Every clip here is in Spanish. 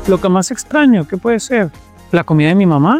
Lo que más extraño, ¿qué puede ser? La comida de mi mamá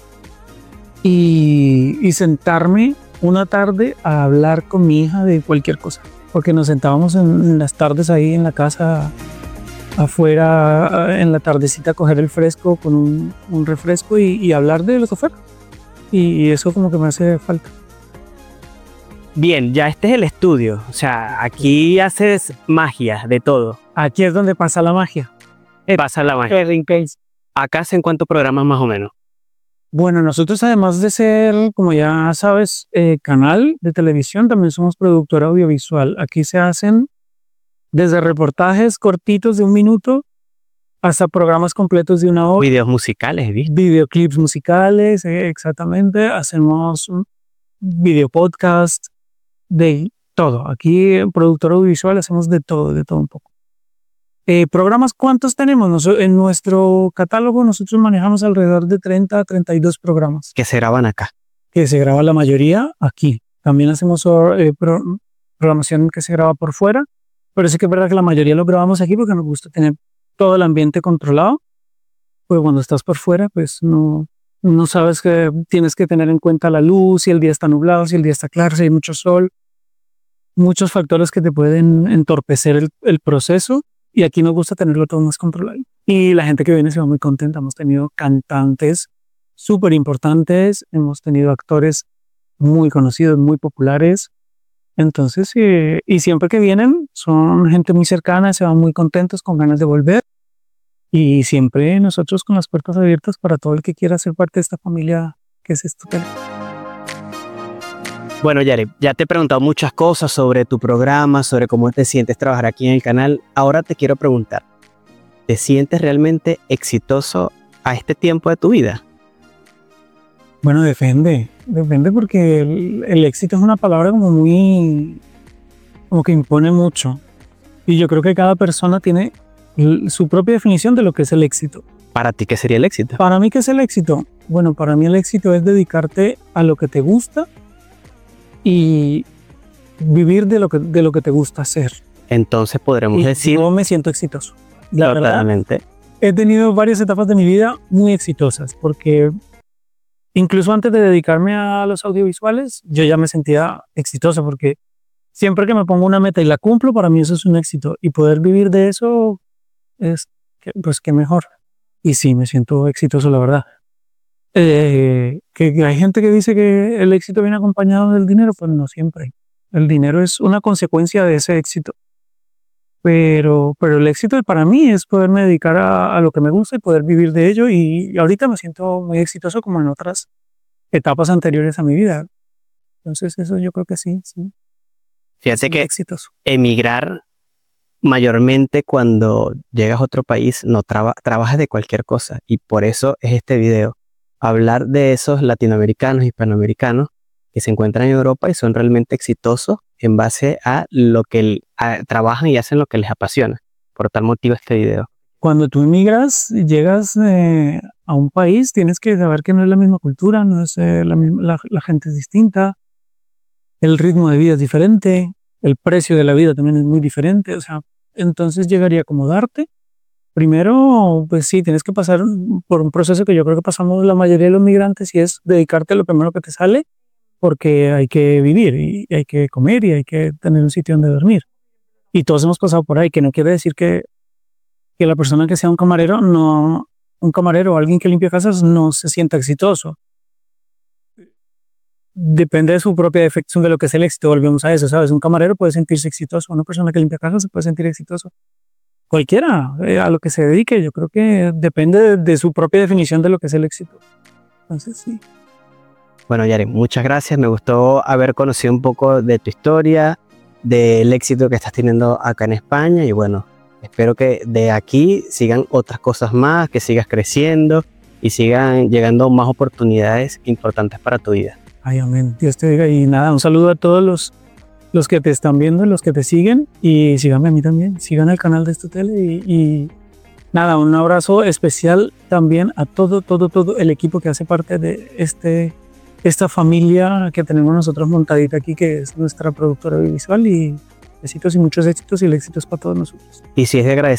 y sentarme una tarde a hablar con mi hija de cualquier cosa. Porque nos sentábamos en las tardes ahí en la casa, afuera, en la tardecita, a coger el fresco con un refresco y hablar de lo que fuera. Y eso como que me hace falta. Bien, ya este es el estudio. O sea, aquí haces magia de todo. Aquí es donde pasa la magia. Pasa la magia. Acá hacen cuántos programas más o menos. Bueno, nosotros además de ser, como ya sabes, canal de televisión, también somos productora audiovisual. Aquí se hacen desde reportajes cortitos de 1 minuto hasta programas completos de 1 hora. Videos musicales, ¿viste? Videoclips musicales, exactamente. Hacemos video podcast, de todo. Aquí en productora audiovisual hacemos de todo un poco. ¿Programas cuántos tenemos? En nuestro catálogo nosotros manejamos alrededor de 30 a 32 programas. Que se graban acá. Que se graba la mayoría aquí. También hacemos programación que se graba por fuera, pero sí que es verdad que la mayoría lo grabamos aquí porque nos gusta tener todo el ambiente controlado. Pues cuando estás por fuera, pues no sabes que tienes que tener en cuenta la luz, si el día está nublado, si el día está claro, si hay mucho sol. Muchos factores que te pueden entorpecer el proceso. Y aquí nos gusta tenerlo todo más controlado. Y la gente que viene se va muy contenta. Hemos tenido cantantes súper importantes, hemos tenido actores muy conocidos, muy populares. Entonces, y siempre que vienen, son gente muy cercana, se van muy contentos, con ganas de volver. Y siempre nosotros con las puertas abiertas para todo el que quiera ser parte de esta familia que es Estutele. Bueno, Yareb, ya te he preguntado muchas cosas sobre tu programa, sobre cómo te sientes trabajar aquí en el canal. Ahora te quiero preguntar, ¿te sientes realmente exitoso a este tiempo de tu vida? Bueno, depende porque el éxito es una palabra como que impone mucho. Y yo creo que cada persona tiene su propia definición de lo que es el éxito. ¿Para ti qué sería el éxito? Para mí, ¿qué es el éxito? Bueno, para mí el éxito es dedicarte a lo que te gusta y vivir de lo que te gusta hacer. Entonces podremos decir... Yo me siento exitoso. Totalmente. Verdad, he tenido varias etapas de mi vida muy exitosas, porque incluso antes de dedicarme a los audiovisuales, yo ya me sentía exitoso, porque siempre que me pongo una meta y la cumplo, para mí eso es un éxito. Y poder vivir de eso es, pues, qué mejor. Y sí, me siento exitoso, la verdad. Que hay gente que dice que el éxito viene acompañado del dinero, pues no siempre. El dinero es una consecuencia de ese éxito. Pero el éxito para mí es poderme dedicar a lo que me gusta y poder vivir de ello. Y ahorita me siento muy exitoso como en otras etapas anteriores a mi vida. Entonces eso yo creo que sí. Fíjate que exitoso. Emigrar, mayormente cuando llegas a otro país, no trabajas de cualquier cosa. Y por eso es este video. Hablar de esos latinoamericanos, hispanoamericanos que se encuentran en Europa y son realmente exitosos en base a lo que trabajan y hacen lo que les apasiona. Por tal motivo este video. Cuando tú emigras, llegas a un país, tienes que saber que no es la misma cultura, no es la gente es distinta, el ritmo de vida es diferente, el precio de la vida también es muy diferente. O sea, entonces llegaría a acomodarte. Primero, pues sí, tienes que pasar por un proceso que yo creo que pasamos la mayoría de los migrantes, y es dedicarte a lo primero que te sale, porque hay que vivir y hay que comer y hay que tener un sitio donde dormir. Y todos hemos pasado por ahí, que no quiere decir que la persona que sea un camarero o alguien que limpia casas no se sienta exitoso. Depende de su propia definición de lo que es el éxito. Volvemos a eso, ¿sabes? Un camarero puede sentirse exitoso, una persona que limpia casas se puede sentir exitoso. Cualquiera, a lo que se dedique, yo creo que depende de su propia definición de lo que es el éxito. Entonces, sí. Bueno, Yareb, muchas gracias. Me gustó haber conocido un poco de tu historia, del éxito que estás teniendo acá en España. Y bueno, espero que de aquí sigan otras cosas más, que sigas creciendo y sigan llegando más oportunidades importantes para tu vida. Ay, amén. Dios te diga. Y nada, un saludo a todos los que te están viendo, los que te siguen, y síganme a mí también, sigan el canal de Estutele y nada, un abrazo especial también a todo el equipo que hace parte de esta familia que tenemos nosotros montadita aquí, que es nuestra productora audiovisual, y besitos y muchos éxitos, y el éxito es para todos nosotros. Y si es de agradecer